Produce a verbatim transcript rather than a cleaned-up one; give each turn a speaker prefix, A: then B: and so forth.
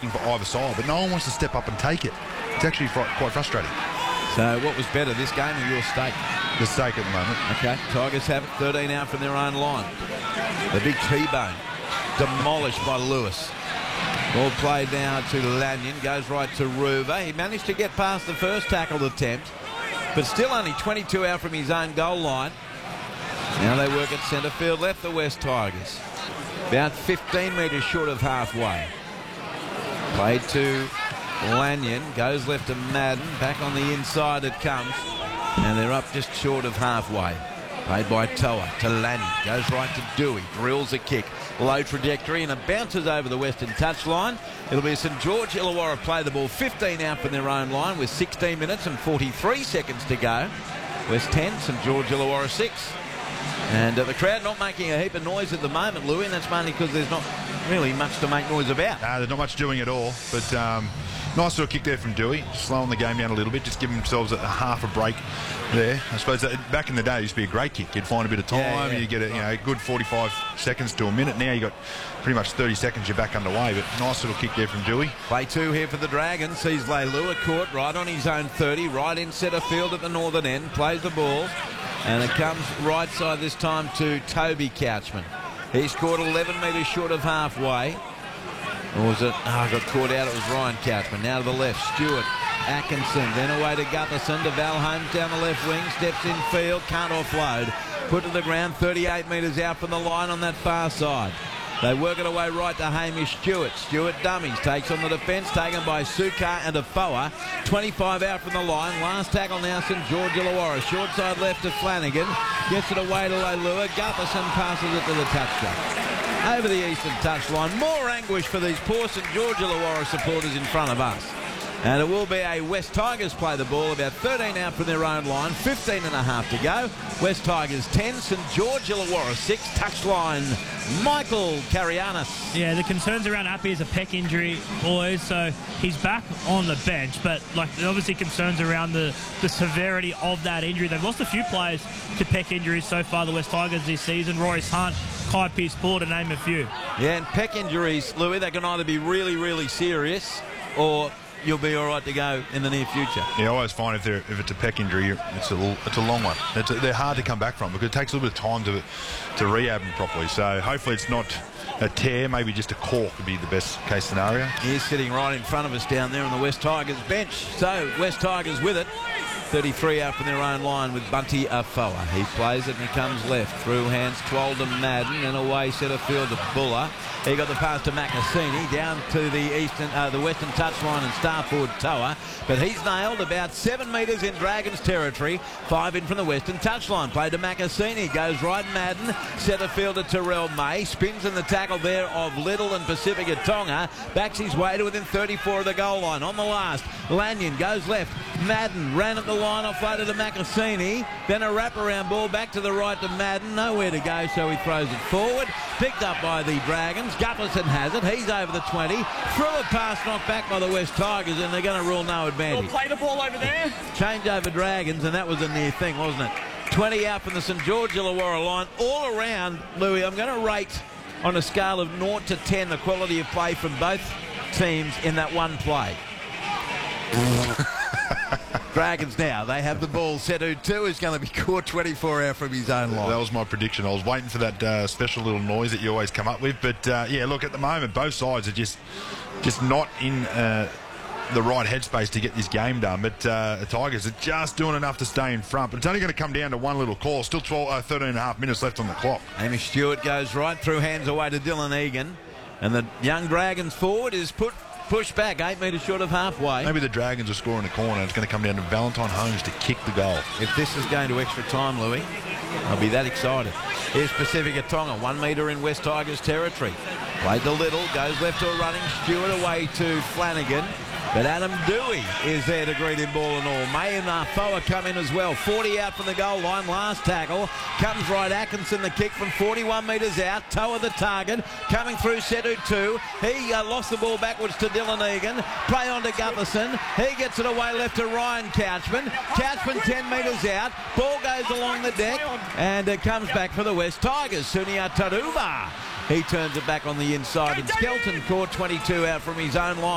A: working for either side, but no one wants to step up and take it. It's actually fr quite frustrating.
B: So what was better, this game or your stake?
A: The stake at the moment.
B: Okay, Tigers have it, thirteen out from their own line. The big T-bone demolished by Lewis. Ball played now to Lanyon, goes right to Ruver. He managed to get past the first tackle attempt, but still only twenty-two out from his own goal line. Now they work at centre field left, the West Tigers. About fifteen metres short of halfway. Played to Lanyon, goes left to Madden, back on the inside it comes, and they're up just short of halfway. Played by Toa to Lanyon, goes right to Dewey, drills a kick, low trajectory, and it bounces over the Western touchline. It'll be St George Illawarra play the ball, fifteen out from their own line with sixteen minutes and forty-three seconds to go. West ten, St George Illawarra six. And uh, the crowd not making a heap of noise at the moment, Louis, and that's mainly because there's not really much to make noise about.
A: Uh, there's not much doing at all, but um, nice little kick there from Dewey, slowing the game down a little bit, just giving themselves a, a half a break there. I suppose that back in the day it used to be a great kick. You'd find a bit of time,
B: Yeah, yeah.
A: you get a, you know, a good forty-five seconds to a minute. Now you got pretty much thirty seconds, you're back underway, but nice little kick there from Dewey.
B: Play two here for the Dragons. Sees Leilua caught right on his own thirty, right in centre field at the northern end, plays the ball, and it comes right side this time to Toby Couchman. He scored eleven metres short of halfway. Or was it? Oh, I got caught out. It was Ryan Couchman. Now to the left, Stewart, Atkinson, then away to Gutherson, to Val Holmes down the left wing, steps in field, can't offload. Put to the ground, thirty-eight metres out from the line on that far side. They work it away right to Hamish Stewart. Stewart dummies, takes on the defence, taken by Sukar and Afoa. twenty-five out from the line. Last tackle now, St George Illawarra. Short side left to Flanagan. Gets it away to Leilua. Gutherson passes it to the touchline. Over the eastern touchline. More anguish for these poor St George Illawarra supporters in front of us. And it will be a West Tigers play the ball, about thirteen out from their own line, fifteen and a half to go. West Tigers ten, St George Illawarra six. Touchline, Michael Carianis.
C: Yeah, the concerns around Appy is a pec injury, boys, so he's back on the bench, but like obviously concerns around the, the severity of that injury. They've lost a few players to pec injuries so far, the West Tigers this season. Royce Hunt, Kai Pearce-Paul, to name a few.
B: Yeah, and pec injuries, Louis, they can either be really, really serious or you'll be all right to go in the near future.
A: Yeah, I always find if they're if it's a pec injury, it's a it's a long one. It's a, they're hard to come back from because it takes a little bit of time to to rehab them properly. So hopefully it's not a tear, maybe just a cork would be the best case scenario.
B: He's sitting right in front of us down there on the West Tigers bench. So West Tigers with it. thirty-three out from their own line with Bunty Afoa. He plays it and he comes left. Through hands, Twelve to Madden and away centre field to Buller. He got the pass to Macassini down to the eastern, uh, the western touchline and star forward Toa. But he's nailed about seven metres in Dragons territory. Five in from the western touchline. Played to Macassini. Goes right Madden. Centre fielder Terrell May. Spins in the tackle there of Little and Pacifica Tonga. Backs his way to within thirty-four of the goal line. On the last, Lanyon goes left. Madden ran at the line, offloaded to Macassini. Then a wraparound ball back to the right to Madden. Nowhere to go, so he throws it forward. Picked up by the Dragons. Gutherson has it. He's over the twenty. Through a pass knocked back by the West Tigers, and they're going to rule no advantage.
C: We'll play the ball over there.
B: Change over Dragons, and that was a near thing, wasn't it? twenty out from the St George Illawarra line. All around, Louis, I'm going to rate on a scale of zero to ten the quality of play from both teams in that one play. Dragons now, they have the ball. Setu two is going to be caught twenty-four out from his own line.
A: That was my prediction. I was waiting for that uh, special little noise that you always come up with. But, uh, yeah, look, at the moment, both sides are just just not in uh, the right headspace to get this game done. But uh, the Tigers are just doing enough to stay in front. But it's only going to come down to one little call. Still twelve, uh, thirteen and a half minutes left on the clock.
B: Hamish Stewart goes right through hands away to Dylan Egan. And the young Dragons forward is put... Push back, eight metres short of halfway.
A: Maybe the Dragons are scoring a corner. It's going to come down to Valentine Holmes to kick the goal.
B: If this is going to extra time, Louis, I'll be that excited. Here's Pacifica Tonga, one metre in West Tigers territory. Played to Little, goes left to a running Stewart away to Flanagan. But Adam Dewey is there to greet him ball and all. May and Afoa come in as well. forty out from the goal line. Last tackle. Comes right Atkinson, the kick from forty-one metres out. Toa the target. Coming through Setu two. He uh, lost the ball backwards to Dylan Egan. Play on to Gutherson. He gets it away left to Ryan Couchman. Couchman ten metres out. Ball goes along the deck. And it comes back for the West Tigers. Sunia Taruva. He turns it back on the inside. And Skelton caught twenty-two out from his own line.